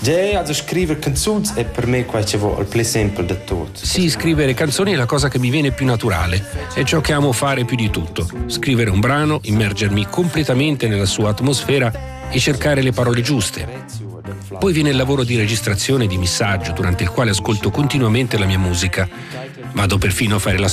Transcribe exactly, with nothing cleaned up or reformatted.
Già, also scrivere canzoni è per me quello che vuole il più semplice di tutto. Sì, scrivere canzoni è la cosa che mi viene più naturale, è ciò che amo fare più di tutto. Scrivere un brano, immergermi completamente nella sua atmosfera e cercare le parole giuste. Poi viene il lavoro di registrazione e di missaggio, durante il quale ascolto continuamente la mia musica. Vado perfino a fare la